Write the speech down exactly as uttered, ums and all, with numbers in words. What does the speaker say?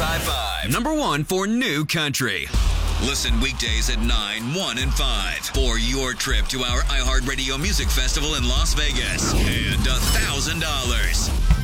High Five. Number one for new country. Listen weekdays at nine, one, and five for your trip to our iHeartRadio Music Festival in Las Vegas. And one thousand dollars.